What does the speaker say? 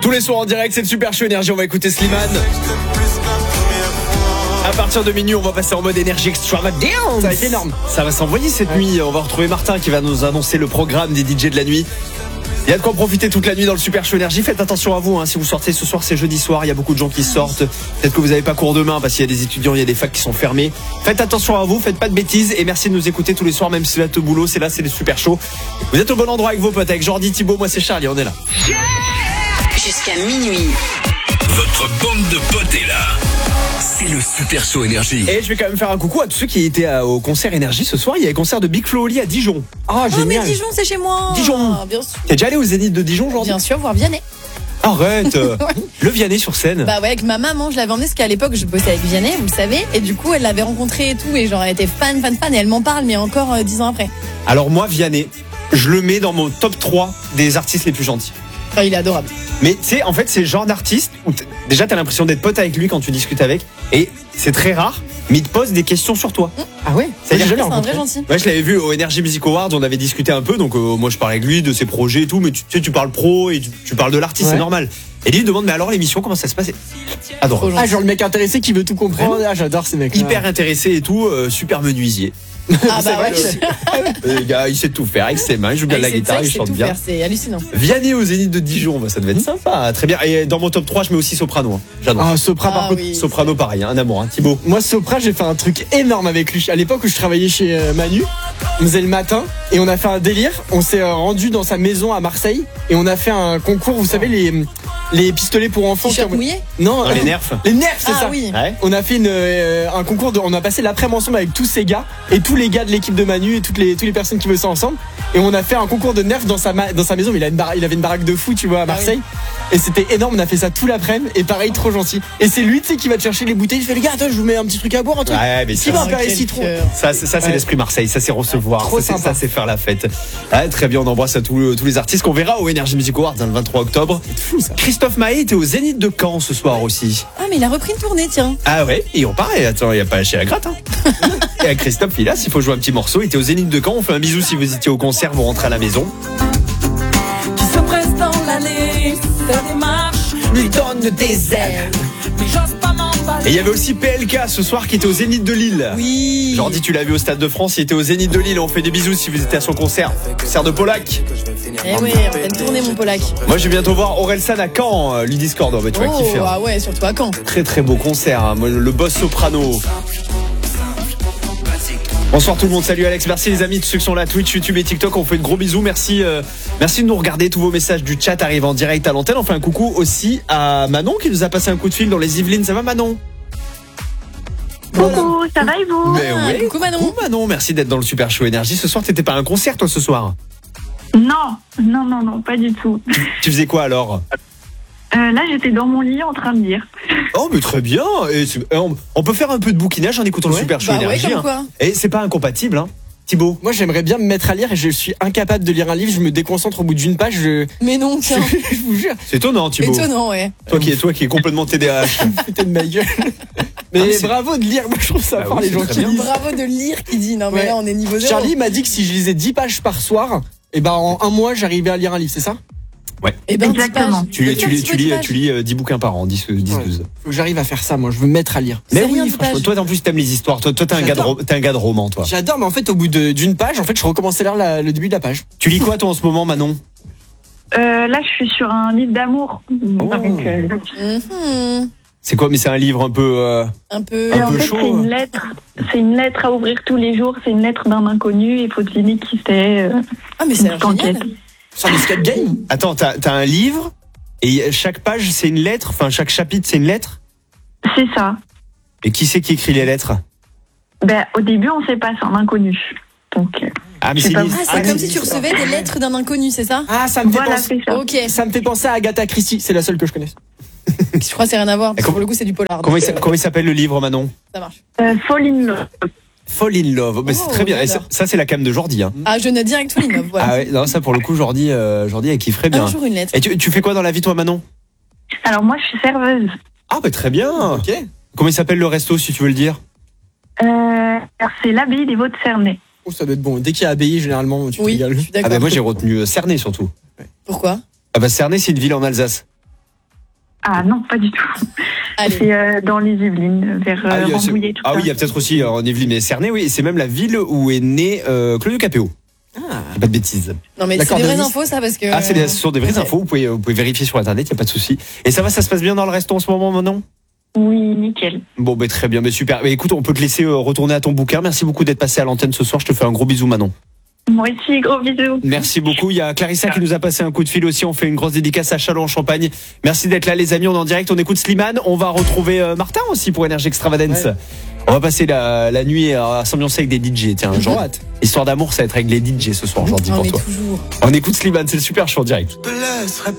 Tous les soirs en direct, c'est le Super Show Énergie. On va écouter Slimane. À partir de minuit, on va passer en mode énergie extravagance. Ça va être énorme. Ça va s'envoyer cette nuit. On va retrouver Martin qui va nous annoncer le programme des DJ de la nuit. Il y a de quoi profiter toute la nuit dans le Super Show Énergie. Faites attention à vous, si vous sortez ce soir, c'est jeudi soir. Il y a beaucoup de gens qui sortent. Peut-être que vous n'avez pas cours demain parce qu'il y a des étudiants, il y a des facs qui sont fermés. Faites attention à vous, faites pas de bêtises. Et merci de nous écouter tous les soirs, même si vous êtes au boulot. C'est là, c'est le Super Show. Vous êtes au bon endroit avec vos potes, avec Jordi, Thibaut, moi c'est Charlie, on est là. Jusqu'à minuit. Votre bande de potes est là. C'est le Super Show Énergie. Et je vais quand même faire un coucou à tous ceux qui étaient au concert Énergie ce soir. Il y a le concert de Big Flo Oli à Dijon. Ah, Oh, mais Dijon, c'est chez moi. Dijon. Bien sûr. T'es déjà allé au Zénith de Dijon, Jordi? Bien sûr, voir Vianney. Arrête. Le Vianney sur scène. Bah ouais, avec ma maman, je l'avais emmené parce qu'à l'époque, je bossais avec Vianney, vous le savez. Et du coup, elle l'avait rencontré et tout. Et genre, elle était fan. Et elle m'en parle, mais encore 10 ans après. Alors moi, Vianney, je le mets dans mon top 3 des artistes les plus gentils. Enfin, il est adorable. Mais tu sais, en fait, c'est le genre d'artiste où déjà t'as l'impression d'être pote avec lui quand tu discutes avec. Et c'est très rare, mais il te pose des questions sur toi. Ah ouais? C'est un vrai gentil. Ouais, je l'avais vu au Energy Music Awards, on avait discuté un peu, donc moi je parlais avec lui de ses projets et tout, mais tu sais, tu parles pro et tu parles de l'artiste, c'est normal. Et lui il demande, mais alors l'émission, comment ça se passe? Adorable. Ah, genre le mec intéressé qui veut tout comprendre. Ah, j'adore ces mecs. Hyper intéressé et tout, super menuisier. Ah bah ouais. Le gars, il sait tout faire avec ses mains, il joue bien de la guitare, il chante bien. C'est hallucinant. Vianney au Zénith de Dijon, ça devait être sympa. Très bien. Et dans mon top 3, je mets aussi Soprano. J'adore. Ah, Sopra par contre. Oui. Soprano, pareil, un amour. Thibaut. Moi, Sopra, j'ai fait un truc énorme avec lui. À l'époque où je travaillais chez Manu, on faisait le matin et on a fait un délire. On s'est rendu dans sa maison à Marseille et on a fait un concours. Vous savez, les pistolets pour enfants. T-shirt mouillé? Non, les nerfs. Les nerfs, c'est ça. Oui. Ouais. On a fait un concours on a passé l'après-midi ensemble avec tous ces gars et tous les gars de l'équipe de Manu et toutes les personnes qui veulent ça ensemble. Et on a fait un concours de nerfs dans sa maison. Mais il avait une baraque de fou, tu vois, à Marseille. Et c'était énorme. On a fait ça tout l'après-midi. Et pareil, trop gentil. Et c'est lui, tu sais, qui va te chercher les bouteilles. Il fait, les gars, attends, je vous mets un petit truc à boire, un truc. Ouais, mais Qui va un quel citron. Ça c'est l'esprit Marseille, ça c'est recevoir, Trop ça sympa. c'est faire la fête. Ouais, très bien, on embrasse à tous les artistes qu'on verra au Energy Music Awards le 23 octobre. C'est fou, ça. Christophe Maé était au Zénith de Caen ce soir aussi. Ah, mais il a repris une tournée, tiens. Ah ouais, et on paraît, attends, il n'y a pas lâché la gratte. Et à Christophe, il est là, s'il faut jouer un petit morceau. Il était au Zénith de Caen, on fait un bisou si vous étiez au concert, vous rentrez à la maison. Qui se presse dans l'allée, faire des marches, Lui donne des ailes. mais j'ose pas m'emballer. Et il y avait aussi PLK ce soir qui était au Zénith de Lille. Oui. Jordi, tu l'as vu au Stade de France, il était au Zénith de Lille. On fait des bisous si vous étiez à son concert. Concert de Polak. Eh ouais, on fait une tournée, mon Polak. Moi, je vais bientôt voir Orelsan à Caen, lui Discord. Oh, bah, tu vas kiffer. Ah ouais, surtout à Caen. Très très beau concert. Moi, le boss soprano. Bonsoir tout le monde, salut Alex, merci les amis, tous ceux qui sont là, Twitch, YouTube et TikTok, on fait de gros bisous, merci de nous regarder, tous vos messages du chat arrivent en direct à l'antenne. On fait un coucou aussi à Manon qui nous a passé un coup de fil dans les Yvelines, ça va Manon? Coucou, ça va et vous? Mais oui. Coucou Manon. Coucou Manon, merci d'être dans le Super Show Énergie. Ce soir, t'étais pas à un concert toi ce soir? Non, pas du tout. Tu faisais quoi alors? Là, j'étais dans mon lit en train de lire. Oh mais très bien. Et on peut faire un peu de bouquinage en écoutant le Super Show Bah ouais, Énergie. comme quoi. Et c'est pas incompatible, hein. Thibaut? Moi, j'aimerais bien me mettre à lire et je suis incapable de lire un livre. Je me déconcentre au bout d'une page. Mais non, tiens. Je vous jure. C'est étonnant Thibaut. Étonnant, ouais. Toi qui est complètement TDAH. Putain de ma gueule. Mais mais c'est- bravo de lire. Moi, je trouve ça Ah fort oui, les c'est gens très qui bien. lisent. Bravo de lire qui dit. Non, mais Ouais. là, on est niveau 0. Charlie m'a dit que si je lisais 10 pages par soir, et ben en un mois, j'arrivais à lire un livre, c'est ça? Eh ben, 10 Exactement. pages. Tu lis Fais un petit peu de pages. 10 bouquins par an, 10 Ouais. 12. Faut que j'arrive à faire ça, moi. Je veux me mettre à lire. Mais C'est rien, oui, 10 franchement, pages. toi en plus t'aimes les histoires. Toi t'es un J'adore. gars de roman, toi. J'adore, mais en fait, au bout d'une page, en fait, je recommençais à lire le début de la page. Tu lis quoi toi en ce moment, Manon? Là, je suis sur un livre d'amour. Donc, Mhm. C'est quoi? Mais c'est un livre un peu. Un peu. et Un en peu fait, chaud, c'est une lettre. C'est une lettre à ouvrir tous les jours. C'est une lettre d'un inconnu. Il faut deviner qui c'est. Ah, mais c'est une enquête. génial. Sur les Escape Game. Attends, t'as un livre et chaque page c'est une lettre. Enfin, chaque chapitre c'est une lettre. C'est ça. Et qui c'est qui écrit les lettres? Au début, on sait pas, c'est un inconnu. Donc, Ah mais Je sais c'est pas. une Ah, liste. c'est comme si tu recevais des lettres d'un inconnu, c'est ça? Ah, ça me fait voilà, penser. c'est ça. Ok. Ça me fait penser à Agatha Christie. C'est la seule que je connaisse. Je crois que c'est rien à voir. Parce que comment- pour le coup, c'est du polar. Comment donc, il s'appelle le livre, Manon? ça marche. Fall in Love. Fall in Love. Mais c'est Oh, très bien. Et j'adore. ça c'est la cam de Jordi. Hein. Ah, je note direct tout l'innov. Voilà. Ah ouais, non ça pour le coup Jordi elle kifferait bien. Un jour une lettre. Et tu fais quoi dans la vie toi, Manon? Alors, moi, je suis serveuse. Ah bah très bien. Ok. Comment il s'appelle le resto si tu veux le dire? Alors, c'est l'abbaye des Vaux de Cernay. Oh, ça doit être bon. Dès qu'il y a abbaye, généralement, tu te Oui, je régales. suis Ah d'accord. bah moi j'ai retenu Cernay surtout. Pourquoi? Ah bah Cernay c'est une ville en Alsace. Ah non, pas du tout. Allez. C'est dans les Yvelines, vers Rambouillet, tout ça. oui, il y a peut-être aussi en Yvelines et Cernay, oui. C'est même la ville où est né Claudio Capéo. Pas de bêtises. Non, mais c'est des vraies infos, ça, parce que. Ah, ce sont des vraies infos. Vous pouvez vérifier sur Internet, il n'y a pas de souci. Et ça se passe bien dans le resto en ce moment, Manon? Oui, nickel. Bon, très bien, mais super. Mais écoute, on peut te laisser retourner à ton bouquin. Merci beaucoup d'être passé à l'antenne ce soir. Je te fais un gros bisou, Manon. Moi aussi, gros bisous. Merci beaucoup. Il y a Clarissa qui nous a passé un coup de fil aussi. On fait une grosse dédicace à Châlons-en-Champagne. Merci d'être là, les amis. On est en direct. On écoute Slimane. On va retrouver Martin aussi pour Énergie Extravagance. Ouais. On va passer la nuit à s'ambiancer avec des DJ. Tiens, genre, histoire d'amour, ça va être avec les DJ ce soir, j'en dis pour toi. Toujours. On écoute Slimane. C'est le super show en direct.